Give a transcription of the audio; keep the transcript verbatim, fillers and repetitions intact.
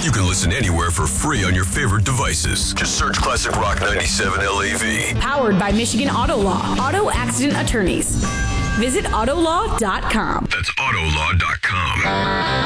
You can listen anywhere for free on your favorite devices. Just search Classic Rock ninety-seven L A V. Powered by Michigan Auto Law. Auto accident attorneys. Visit autolaw dot com. That's autolaw dot com.